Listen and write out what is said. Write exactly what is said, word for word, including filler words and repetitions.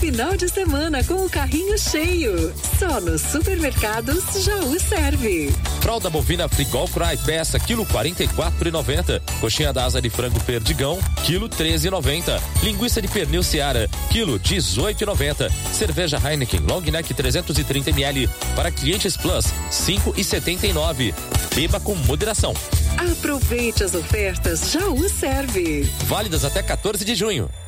final de semana com o carrinho cheio. Só nos supermercados Jaú serve. Fralda bovina Frigol Cry peça quilo quarenta e quatro reais e noventa centavos. Coxinha da asa de frango Perdigão, quilo treze reais e noventa centavos. Linguiça de pernil Seara, quilo dezoito reais e noventa centavos. Cerveja Heineken Long Neck trezentos e trinta mililitros para clientes Plus, cinco reais e setenta e nove centavos. Beba com moderação. Aproveite as ofertas Jaú serve. Válidas até quatorze de junho.